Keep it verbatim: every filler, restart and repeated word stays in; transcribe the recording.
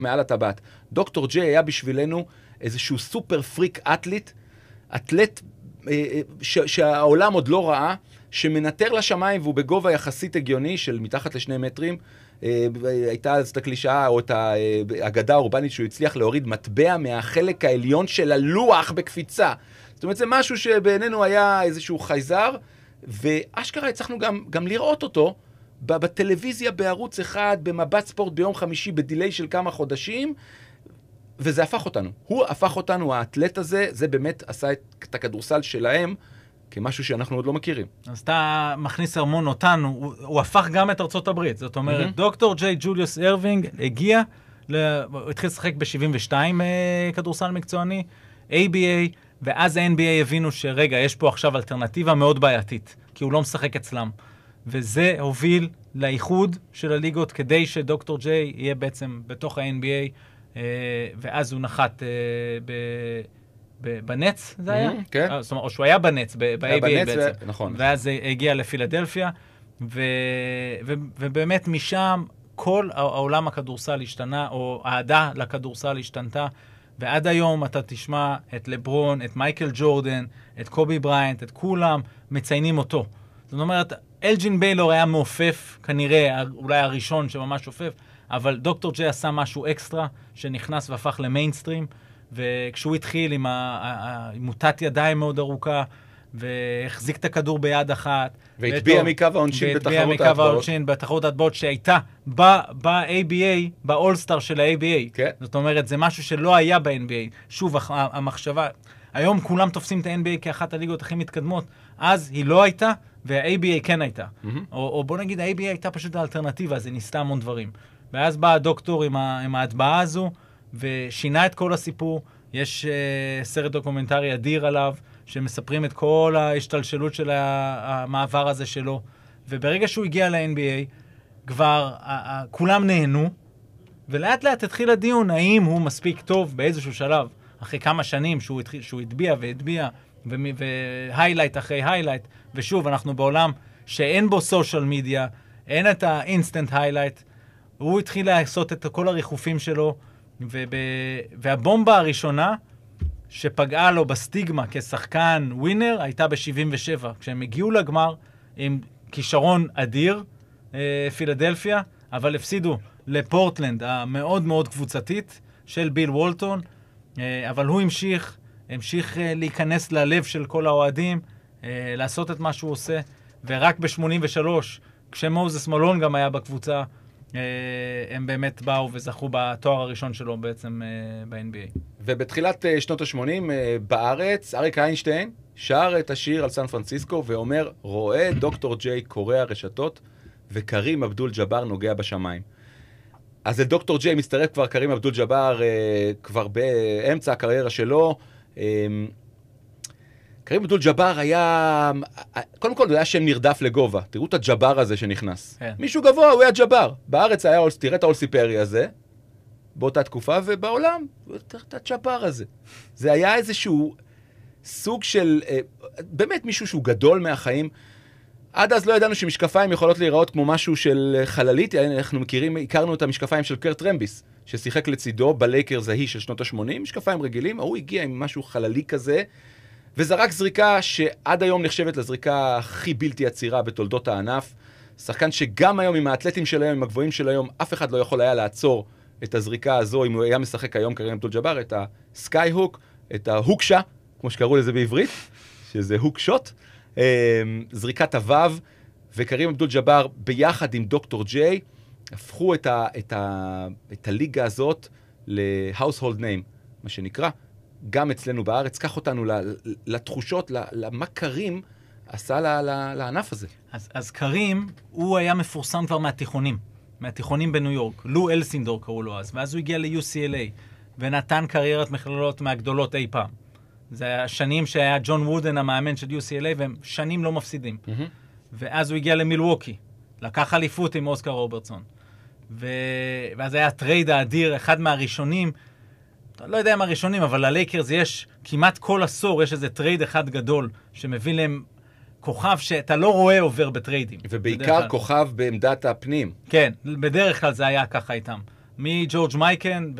מעל הטבעת. דוקטור ג'יי היה בשבילנו איזשהו סופר פריק אתלית, אתלט ש- שהעולם עוד לא ראה, שמנטר לשמיים והוא בגובה יחסית הגיוני של מתחת לשני מטרים. הייתה אז את הקלישאה או את האגדה האורבנית שהוא הצליח להוריד מטבע מהחלק העליון של הלוח בקפיצה. זאת אומרת, זה משהו שבעינינו היה איזשהו חייזר, ואשכרה הצלחנו גם, גם לראות אותו בטלוויזיה בערוץ אחד, במבט ספורט ביום חמישי, בדילי של כמה חודשים, וזה הפך אותנו. הוא הפך אותנו, האתלט הזה, זה באמת עשה את הכדורסל שלהם, כמשהו שאנחנו עוד לא מכירים. אז אתה מכניס הרמון אותנו, הוא, הוא הפך גם את ארצות הברית. זאת אומרת, mm-hmm. דוקטור ג'יי ג'וליוס ארווינג הגיע, ל... הוא התחיל לשחק ב-שבעים ושתיים אה, כדורסל מקצועני, איי בי איי, ואז ה-אן בי איי הבינו שרגע, יש פה עכשיו אלטרנטיבה מאוד בעייתית, כי הוא לא משחק אצלם. וזה הוביל לאיחוד של הליגות, כדי שדוקטור ג'יי יהיה בעצם בתוך ה-אן בי איי, אה, ואז הוא נחת אה, ב... בנץ זה היה? כן. זאת אומרת, או שהוא היה בנץ, ב-איי בי איי בעצם. נכון. ואז הגיע לפילדלפיה, ובאמת משם כל העולם הכדורסל השתנה, או העדה לכדורסל השתנתה, ועד היום אתה תשמע את לברון, את מייקל ג'ורדן, את קובי בריינט, את כולם מציינים אותו. זאת אומרת, אלג'ין ביילור היה מעופף, כנראה אולי הראשון שממש עופף, אבל דוקטור ג'יי עשה משהו אקסטרה, שנכנס והפך למיינסטרים, וכשהוא התחיל עם מוטת ידיים מאוד ארוכה, והחזיק את הכדור ביד אחת. והטביע מקו העונשין בתחרות ההטבעות. בתחרות ההטבעות שהייתה ב-איי בי איי, באולסטאר של ה-איי בי איי. כן. זאת אומרת, זה משהו שלא היה ב-אן בי איי. שוב, המחשבה, היום כולם תופסים את ה-אן בי איי כאחת הליגות הכי מתקדמות, אז היא לא הייתה, וה-איי בי איי כן הייתה. Mm-hmm. או, או בוא נגיד, ה-איי בי איי הייתה פשוט האלטרנטיבה, אז היא ניסתה המון דברים. ואז בא הדוקטור עם, ה- עם ההטבעה הזו, ושינה את כל הסיפור. יש uh, סרט דוקומנטרי אדיר עליו, שמספרים את כל ההשתלשלות של המעבר הזה שלו. וברגע שהוא הגיע ל-אן בי איי, כבר uh, uh, כולם נהנו, ולאט לאט התחיל הדיון, האם הוא מספיק טוב באיזשהו שלב, אחרי כמה שנים שהוא, התחיל, שהוא התביע והתביע, והיילייט אחרי היילייט, ושוב, אנחנו בעולם שאין בו סושיאל מדיה, אין את האינסטנט היילייט, הוא התחיל לעשות את כל הריחופים שלו, וב... והבומבה הראשונה שפגעה לו בסטיגמה כשחקן ווינר הייתה ב-שבעים ושבע. כשהם הגיעו לגמר עם כישרון אדיר, פילדלפיה, אבל הפסידו לפורטלנד המאוד מאוד קבוצתית של ביל וולטון, אבל הוא המשיך, המשיך להיכנס ללב של כל האוהדים, לעשות את מה שהוא עושה, ורק ב-שמונים ושלוש, כשמוזס מלון גם היה בקבוצה, הם באמת באו וזכו בתואר הראשון שלו בעצם ב-אן בי איי. ובתחילת שנות ה-שמונים בארץ, אריק איינשטיין שר את השיר על סן פרנסיסקו ואומר, רואה דוקטור ג'יי קורע רשתות וקרים אבדול ג'אבר נוגע בשמיים. אז לדוקטור ג'יי מצטרף כבר קרים אבדול ג'אבר כבר באמצע הקריירה שלו. קרים אבדול ג'אבר היה, קודם כל הוא היה שם נרדף לגובה. תראו את הג'אבר הזה שנכנס. כן. מישהו גבוה, הוא היה ג'אבר. בארץ היה, תראה את האולסיפרי הזה, באותה תקופה, ובעולם, תראה את הג'אבר הזה. זה היה איזשהו סוג של, באמת מישהו שהוא גדול מהחיים. עד אז לא ידענו שמשקפיים יכולות להיראות כמו משהו של חללית. אנחנו מכירים, הכרנו את המשקפיים של קרט רמביס, ששיחק לצידו בלייקרס ההיא של שנות ה-שמונים, משקפיים רגילים. הוא הגיע עם משהו חללי כזה, וזרק זריקה שעד היום נחשבת לזריקה הכי בלתי עצירה בתולדות הענף. שחקן שגם היום עם האתלטים של היום, עם הגבוהים של היום, אף אחד לא יכול היה לעצור את הזריקה הזו, אם הוא היה משחק היום קרים אבדול ג'אבר, את הסקאי הוק, את ההוקשה, כמו שקראו לזה בעברית, שזה הוק שוט, זריקת הוו, וקרים אבדול ג'אבר ביחד עם דוקטור ג'יי, הפכו את, ה, את, ה, את הליגה הזאת ל-household name, מה שנקרא, גם אצלנו בארץ, קח אותנו לתחושות, למה קרים עשה לענף הזה. אז, אז קרים, הוא היה מפורסם כבר מהתיכונים, מהתיכונים בניו יורק. לו אלסינדור קראו לו אז, ואז הוא הגיע ל-יו סי אל איי, ונתן קריירת מכללות מהגדולות אי פעם. זה השנים שהיה ג'ון וודן המאמן של יו סי אל איי, והם שנים לא מפסידים. Mm-hmm. ואז הוא הגיע למילווקי, לקח אליפות עם אוסקר רוברטסון. ו... ואז היה הטרייד האדיר, אחד מהראשונים, לא יודע מה הראשונים, אבל ללייקרס יש כמעט כל עשור, יש איזה טרייד אחד גדול, שמביא להם כוכב שאתה לא רואה עובר בטריידים. ובעיקר כוכב בעמדת הפנים. כן, בדרך כלל זה היה ככה איתם. מג'ורג' מייקן,